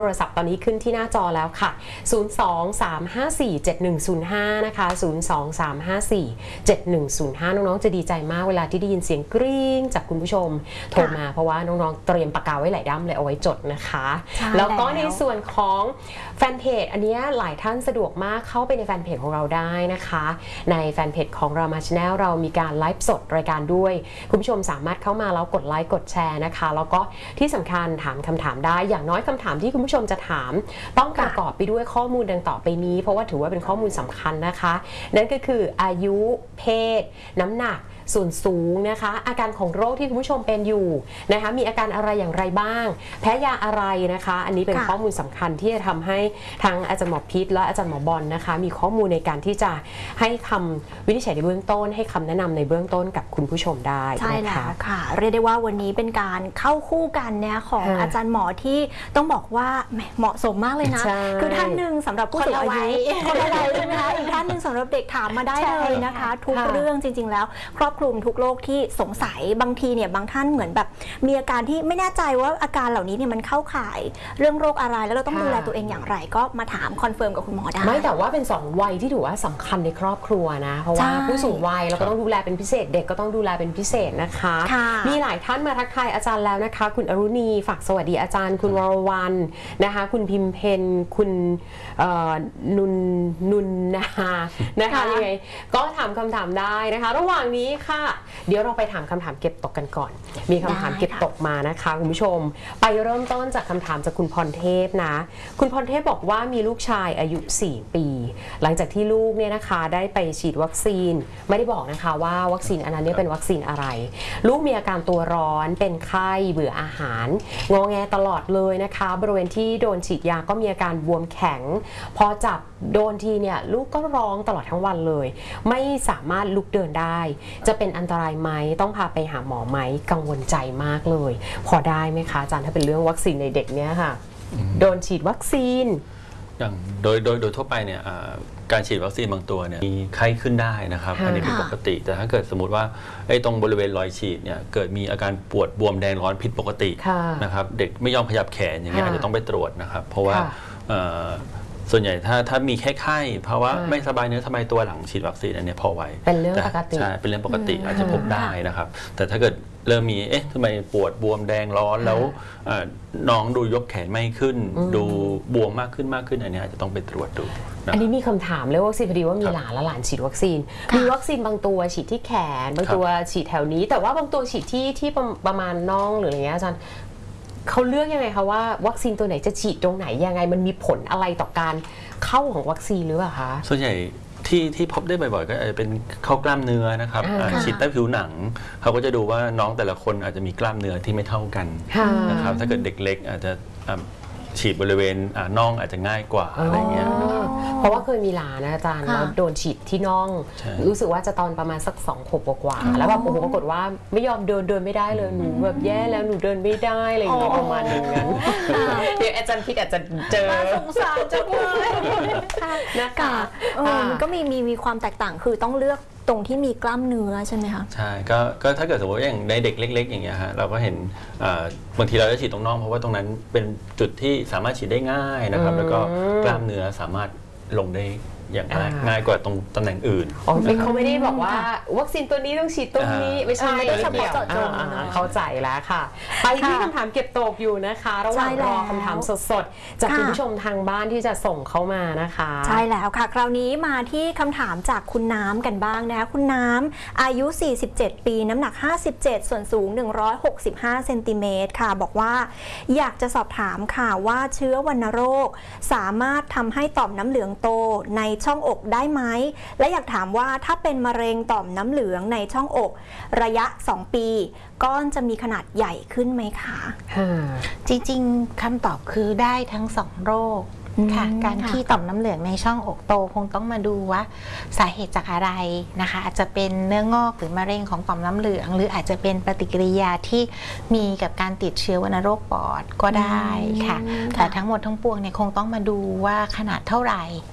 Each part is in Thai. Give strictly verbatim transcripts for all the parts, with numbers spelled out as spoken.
โทรศัพท์ตอนนี้ขึ้นที่หน้าจอแล้วค่ะ ศูนย์ สอง สาม ห้า สี่ เจ็ด หนึ่ง ศูนย์ ห้า นะคะ ศูนย์ สอง สาม ห้า สี่ เจ็ด หนึ่ง ศูนย์ ห้า น้องๆจะดีใจมากเวลาที่ได้ยินเสียงกรี๊งจากคุณผู้ชมโทรมาเพราะว่าน้องๆเตรียมปากกาไว้หลายด้ามเลยเอาไว้จดนะคะแล้วก็ในส่วนของแฟนเพจอันนี้หลายท่านสะดวกมากเข้าไปในแฟนเพจของเราได้นะคะในแฟนเพจของเรามาชาแนลเรามีการไลฟ์สดรายการด้วยคุณผู้ชมสามารถเข้ามาแล้วกดไลค์กดแชร์นะคะแล้วก็ที่สำคัญถามคำถามได้อย่างน้อยคำถามที่คุณผู้ชมจะถามต้องประกอบไปด้วยข้อมูลดังต่อไปนี้เพราะว่าถือว่าเป็นข้อมูลสำคัญนะคะนั่นก็คืออายุเพศน้ำหนักส่วนสูงนะคะอาการของโรคที่คุณผู้ชมเป็นอยู่นะคะมีอาการอะไรอย่างไรบ้างแพ้ยาอะไรนะคะอันนี้เป็นข้อมูลสำคัญที่จะทำให้ทั้งอาจารย์หมอพิษและอาจารย์หมอบอลนะคะมีข้อมูลในการที่จะให้คำวินิจฉัยในเบื้องต้นให้คำแนะนำในเบื้องต้นกับคุณผู้ชมได้ใช่แล้วค่ะเรียกได้ว่าวันนี้เป็นการเข้าคู่กันเนี่ยของอาจารย์หมอที่ต้องบอกว่าเหมาะสมมากเลยนะคือท่านหนึ่งสำหรับผู้สูงอายุคนละวัยใช่ไหมคะอีกท่านหนึ่งสำหรับเด็กถามมาได้เลยนะคะทุกเรื่องจริงๆแล้วครอบคลุมทุกโรคที่สงสัยบางทีเนี่ยบางท่านเหมือนแบบมีอาการที่ไม่แน่ใจว่าอาการเหล่านี้เนี่ยมันเข้าข่ายเรื่องโรคอะไรแล้วเราต้องดูแลตัวเองอย่างไรก็มาถามคอนเฟิร์มกับคุณหมอได้ไม่แต่ว่าเป็นสองวัยที่ถือว่าสำคัญในครอบครัวนะเพราะว่าผู้สูงวัยเราก็ต้องดูแลเป็นพิเศษเด็กก็ต้องดูแลเป็นพิเศษนะคะมีหลายท่านมาทักทายอาจารย์แล้วนะคะคุณอรุณีฝากสวัสดีอาจารย์คุณวรวรรณนะคะคุณพิมเพนคุณนุนนุนนานะคะยังไงก็ถามคำถามได้นะคะระหว่างนี้ค่ะเดี๋ยวเราไปถามคำถามเก็บตกกันก่อนมีคำถามเก็บตกมานะคะคุณผู้ชมไปเริ่มต้นจากคำถามจากคุณพรเทพนะคุณพรเทพบอกว่ามีลูกชายอายุสี่ปีหลังจากที่ลูกเนี่ยนะคะได้ไปฉีดวัคซีนไม่ได้บอกนะคะว่าวัคซีนอันนั้นเนี่ยเป็นวัคซีนอะไรลูกมีอาการตัวร้อนเป็นไข้เบื่ออาหารงอแงตลอดเลยนะคะบริเวณที่โดนฉีดยาก็มีอาการบวมแข็งพอจับโดนทีเนี่ยลูกก็ร้องตลอดทั้งวันเลยไม่สามารถลุกเดินได้จะเป็นอันตรายไหมต้องพาไปหาหมอไหมกังวลใจมากเลยพอได้ไหมคะอาจารย์ถ้าเป็นเรื่องวัคซีนในเด็กเนี่ยค่ะโดนฉีดวัคซีนอย่างโดยโดยโดยทั่วไปเนี่ยการฉีดวัคซีนบางตัวเนี่ยมีไข้ขึ้นได้นะครับอันนี้เป็นปกติแต่ถ้าเกิดสมมติว่าไอ้ตรงบริเวณรอยฉีดเนี่ยเกิดมีอาการปวดบวมแดงร้อนผิดปกตินะครับเด็กไม่ยอมขยับแขนอย่างเงี้ยอาจจะต้องไปตรวจนะครับเพราะว่าส่วนใหญ่ถ้าถ้ามีแค่ไข้เพราะว่าไม่สบายเนื้อสบายตัวหลังฉีดวัคซีนอันนี้พอไหวเป็นเรื่องปกติใช่เป็นเรื่องปกติอาจจะพบได้นะครับแต่ถ้าเกิดเริ่มมีเอ๊ะทำไมปวดบวมแดงร้อนแล้วน้องดูยกแขนไม่ขึ้นดูบวมมากขึ้นมากขึ้นอันนี้อาจจะต้องไปตรวจดูอันนี้มีคำถามเลยวัคซีนพอดีว่ามีหลานและหลานฉีดวัคซีนมีวัคซีนบางตัวฉีดที่แขนบางตัวฉีดแถวนี้แต่ว่าบางตัวฉีดที่ที่ประมาณน่องหรืออะไรเงี้ยอาจารย์เขาเลือกยังไงคะว่าวัคซีนตัวไหนจะฉีดตรงไหนยังไงมันมีผลอะไรต่อการเข้าของวัคซีนหรือเปล่าคะส่วนใหญ่ที่ที่พบได้บ่อยๆก็อาจจะเป็นเข้ากล้ามเนื้อนะครับฉีดใต้ผิวหนังเขาก็จะดูว่าน้องแต่ละคนอาจจะมีกล้ามเนื้อที่ไม่เท่ากันนะครับถ้าเกิดเด็กเล็กอาจจะฉีดบริเวณน่องอาจจะง่ายกว่าอะไรเงี้ยนะครับเพราะว่าเคยมีหลานนะอาจารย์แล้วโดนฉีดที่น่องรู้สึกว่าจะตอนประมาณสักสองขวบกว่าแล้วแบบโอ้โหปรากฏว่าไม่ยอมเดินเดินไม่ได้เลยหนูแบบแย่แล้วหนูเดินไม่ได้อะไรอย่างเงี้ยประมาณอย่างนั้นเดี๋ยวอาจารย์พิษอาจจะเจอสงสารจังเลยนะคะก็มีมีมีความแตกต่างคือต้องเลือกตรงที่มีกล้ามเนื้อใช่ไหมคะใช่ก็ก็ถ้าเกิดสมมติอย่างในเด็กเล็กๆอย่างเงี้ยฮะเราก็เห็นบางทีเราจะฉีดตรงน่องเพราะว่าตรงนั้นเป็นจุดที่สามารถฉีดได้ง่ายนะครับแล้วก็กล้ามเนื้อสามารถลงได้อย่างง่ายกว่าตรงตำแหน่งอื่นเขาไม่ได้บอกว่าวัคซีนตัวนี้ต้องฉีดตรงนี้ไม่ใช่ไม่เกี่ยวเข้าใจแล้วค่ะไปที่คำถามเก็บตกอยู่นะคะระหว่างรอคำถามสดๆจากคุณผู้ชมทางบ้านที่จะส่งเข้ามานะคะใช่แล้วค่ะคราวนี้มาที่คำถามจากคุณน้ำกันบ้างนะคะคุณน้ำอายุสี่สิบเจ็ดปีน้ำหนักห้าสิบเจ็ดส่วนสูงหนึ่งร้อยหกสิบห้าเซนติเมตรค่ะบอกว่าอยากจะสอบถามค่ะว่าเชื้อวัณโรคสามารถทำให้ต่อมน้ำเหลืองโตในช่องอกได้ไหมและอยากถามว่าถ้าเป็นมะเร็งต่อมน้ำเหลืองในช่องอกระยะสองปีก้อนจะมีขนาดใหญ่ขึ้นไหมคะจริงๆคำตอบคือได้ทั้งสองโรคค่ะการที่ต่อมน้ำเหลืองในช่องอกโตคงต้องมาดูว่าสาเหตุจากอะไรนะคะอาจจะเป็นเนื้องอกหรือมะเร็งของต่อมน้ำเหลืองหรืออาจจะเป็นปฏิกิริยาที่มีกับการติดเชื้อวัณโรคปอดก็ได้ค่ะแต่ทั้งหมดทั้งปวงเนี่ยคงต้องมาดูว่าขนาดเท่าไหร่ค่ะ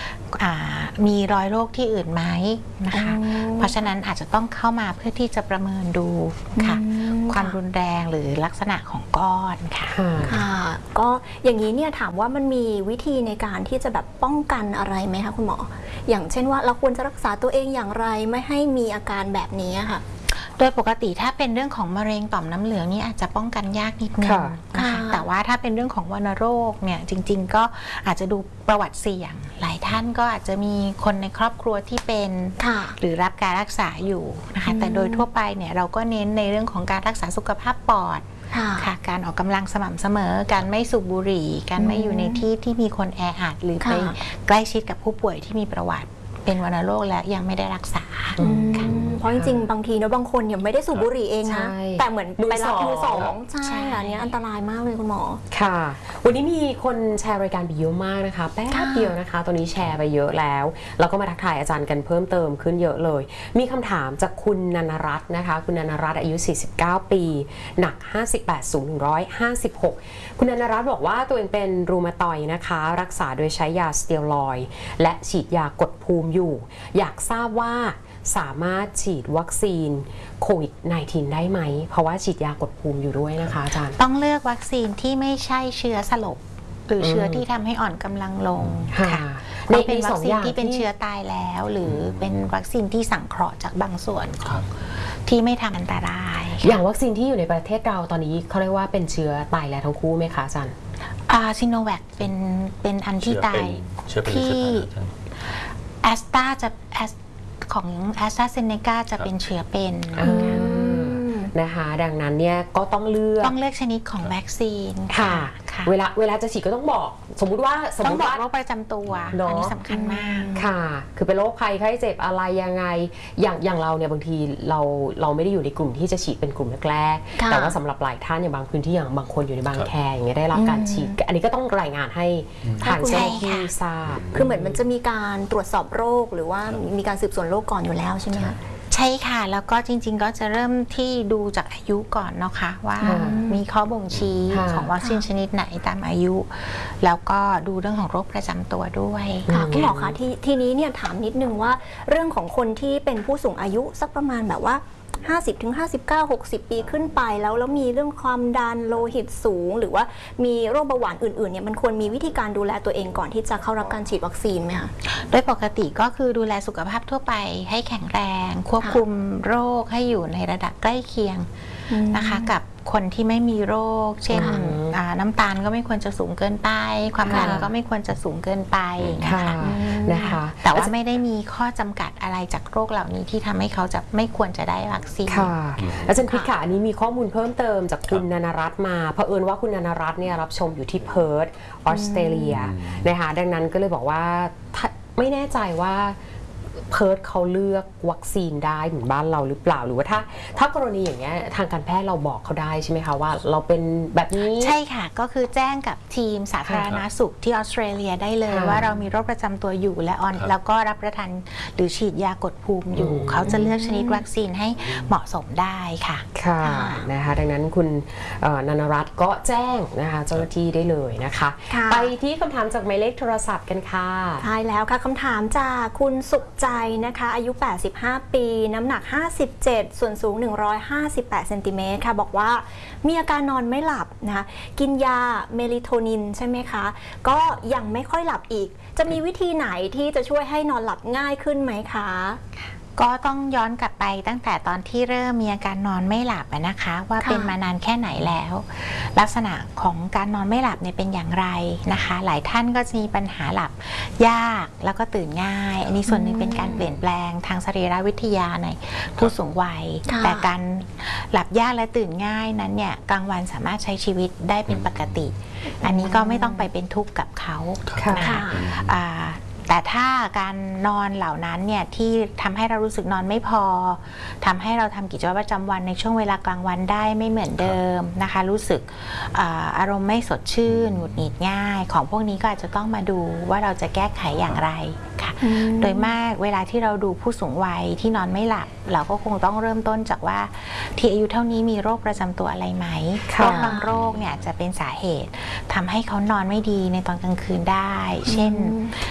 มีรอยโรคที่อื่นไหมนะคะเพราะฉะนั้นอาจจะต้องเข้ามาเพื่อที่จะประเมินดูค่ะความรุนแรงหรือลักษณะของก้อนค่ะค่ะก็อย่างนี้เนี่ยถามว่ามันมีวิธีในการที่จะแบบป้องกันอะไรไหมคะคุณหมออย่างเช่นว่าเราควรจะรักษาตัวเองอย่างไรไม่ให้มีอาการแบบนี้ค่ะโดยปกติถ้าเป็นเรื่องของมะเร็งต่อมน้ำเหลืองนี่อาจจะป้องกันยากนิดนึงนะคะแต่ว่าถ้าเป็นเรื่องของวัณโรคเนี่ยจริงๆก็อาจจะดูประวัติเสี่ยงหลายท่านก็อาจจะมีคนในครอบครัวที่เป็นหรือรับการรักษาอยู่นะคะแต่โดยทั่วไปเนี่ยเราก็เน้นในเรื่องของการรักษาสุขภาพปอดค่ะการออกกำลังสม่ำเสมอการไม่สูบบุหรี่การไม่อยู่ในที่ที่มีคนแออัดหรือไปใกล้ชิดกับผู้ป่วยที่มีประวัติเป็นวัณโรคและยังไม่ได้รักษาเพราะจริงๆบางทีนะบางคนเนี่ยไม่ได้สูบบุหรี่เองนะแต่เหมือนไปรับมือสองใช่อันนี้อันตรายมากเลยคุณหมอค่ะวันนี้มีคนแชร์รายการไปเยอะมากนะคะแป๊บเดียวนะคะตอนนี้แชร์ไปเยอะแล้วแล้วก็มาทักทายอาจารย์กันเพิ่มเติมขึ้นเยอะเลยมีคำถามจากคุณนันรัตน์นะคะคุณนันรัตน์อายุสี่สิบเก้าปีหนักห้าสิบแปดสูงหนึ่งร้อยห้าสิบหกคุณนันรัตน์บอกว่าตัวเองเป็นรูมาตอยด์นะคะรักษาโดยใช้ยาสเตียรอยด์และฉีดยากดภูมิอยู่อยากทราบว่าสามารถฉีดวัคซีนโควิด สิบเก้า ได้ไหมเพราะว่าฉีดยากดภูมิอยู่ด้วยนะคะอาจารย์ต้องเลือกวัคซีนที่ไม่ใช่เชื้อสลบหรือเชื้อที่ทำให้อ่อนกำลังลงค่ะในเป็นวัคซีนที่เป็นเชื้อตายแล้วหรือเป็นวัคซีนที่สังเคราะห์จากบางส่วนที่ไม่ทำอันตรายอย่างวัคซีนที่อยู่ในประเทศเราตอนนี้เขาเรียกว่าเป็นเชื้อตายแล้วทั้งคู่ไหมคะอาจารย์อาซิโนแวคเป็นเป็นอันที่ตายที่แอสตราจะของแอสตราเซเนกาจะเป็นเชื้อเป็นนะคะดังนั้นเนี่ยก็ต้องเลือกต้องเลือกชนิดของวัคซีนค่ะเวลาเวลาจะฉีดก็ต้องบอกสมมุติว่าสมมติว่าโรคประจำตัวอันนี้สำคัญมากค่ะคือเป็นโรคภัยไข้เจ็บอะไรยังไงอย่างอย่างเราเนี่ยบางทีเราเราไม่ได้อยู่ในกลุ่มที่จะฉีดเป็นกลุ่มแรกๆแต่ว่าสำหรับหลายท่านอย่างบางพื้นที่อย่างบางคนอยู่ในบางแคอย่างเงี้ยได้รับการฉีดอันนี้ก็ต้องรายงานให้ทางเจ้าหน้าที่ทราบคือเหมือนมันจะมีการตรวจสอบโรคหรือว่ามีการสืบสวนโรคก่อนอยู่แล้วใช่ไหมคะใช่ค่ะแล้วก็จริงๆก็จะเริ่มที่ดูจากอายุก่อนเนาะค่ะว่ามีข้อบ่งชี้ของวัคซีนชนิดไหนตามอายุแล้วก็ดูเรื่องของโรคประจำตัวด้วยค่ะคุณหมอคะที่ทีนี้เนี่ยถามนิดนึงว่าเรื่องของคนที่เป็นผู้สูงอายุสักประมาณแบบว่าห้าสิบถึงห้าสิบเก้า หกสิบปีขึ้นไปแล้วแล้วมีเรื่องความดันโลหิตสูงหรือว่ามีโรคเบาหวานอื่นๆเนี่ยมันควรมีวิธีการดูแลตัวเองก่อนที่จะเข้ารับการฉีดวัคซีนไหมคะโดยปกติก็คือดูแลสุขภาพทั่วไปให้แข็งแรงควบคุมโรคให้อยู่ในระดับใกล้เคียงนะคะกับคนที่ไม่มีโรคเช่นน้ำตาลก็ไม่ควรจะสูงเกินไปความดันก็ไม่ควรจะสูงเกินไปนะคะนะคะแต่ว่าไม่ได้มีข้อจำกัดอะไรจากโรคเหล่านี้ที่ทำให้เขาจะไม่ควรจะได้วัคซีนค่ะอาจารย์พิษค่ะอันนี้มีข้อมูลเพิ่มเติมจากคุณนันรัตน์มาเผอิญว่าคุณนันรัตน์เนี่ยรับชมอยู่ที่เพิร์ธออสเตรเลียนะคะดังนั้นก็เลยบอกว่าไม่แน่ใจว่าเพิร์ธเขาเลือกวัคซีนได้เหมือนบ้านเราหรือเปล่าหรือว่าถ้าถ้ากรณีอย่างเงี้ยทางการแพทย์เราบอกเขาได้ใช่ไหมคะว่าเราเป็นแบบนี้ใช่ค่ะก็คือแจ้งกับทีมสาธารณสุขที่ออสเตรเลียได้เลยว่าเรามีโรคประจำตัวอยู่และออนแล้วก็รับประทานหรือฉีดยากดภูมิอยู่เขาจะเลือกชนิดวัคซีนให้เหมาะสมได้ค่ะค่ะนะคะดังนั้นคุณนันรัตน์ก็แจ้งนะคะเจ้าหน้าที่ได้เลยนะคะไปที่คำถามจากหมายเลขโทรศัพท์กันค่ะใช่แล้วค่ะคำถามจากคุณสุขใจนะคะอายุแปดสิบห้าปีน้ำหนักห้าสิบเจ็ดส่วนสูงหนึ่งร้อยห้าสิบแปดเซนติเมตรค่ะบอกว่ามีอาการนอนไม่หลับนะคะกินยาเมลาโทนินใช่ไหมคะก็ยังไม่ค่อยหลับอีกจะมีวิธีไหนที่จะช่วยให้นอนหลับง่ายขึ้นไหมคะก็ต้องย้อนกลับไปตั้งแต่ตอนที่เริ่มมีอาการนอนไม่หลับนะคะว่าเป็นมานานแค่ไหนแล้วลักษณะของการนอนไม่หลับเนี่ยเป็นอย่างไรนะคะหลายท่านก็จะมีปัญหาหลับยากแล้วก็ตื่นง่ายอันนี้ส่วนหนึ่งเป็นการเปลี่ยนแปลงทางสรีรวิทยาในผู้สูงวัยแต่การหลับยากและตื่นง่ายนั้นเนี่ยกลางวันสามารถใช้ชีวิตได้เป็นปกติอันนี้ก็ไม่ต้องไปเป็นทุกข์กับเขานะคะแต่ถ้าการนอนเหล่านั้นเนี่ยที่ทำให้เรารู้สึกนอนไม่พอทำให้เราทำกิจวัตรประจำวันในช่วงเวลากลางวันได้ไม่เหมือนเดิมนะคะรู้สึก อ, อารมณ์ไม่สดชื่นหงุดหงิดง่ายของพวกนี้ก็อาจจะต้องมาดูว่าเราจะแก้ไขอย่างไรค่ะโดยมากเวลาที่เราดูผู้สูงวัยที่นอนไม่หลับเราก็คงต้องเริ่มต้นจากว่าที่อายุเท่านี้มีโรคประจำตัวอะไรไหมโรคบางโรคเนี่ยจะเป็นสาเหตุทำให้เขานอนไม่ดีในตอนกลางคืนได้เช่นน้ำ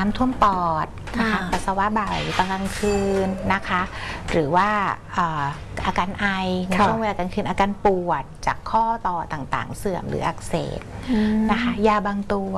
ำท่วมปอดนะคะปัสสาวะบ่อยตอนกลางคืนนะคะหรือว่าอาการไอในช่วงเวลากลางคืนอาการปวดจากข้อต่อต่างๆเสื่อมหรืออักเสบนะคะยาบางตัว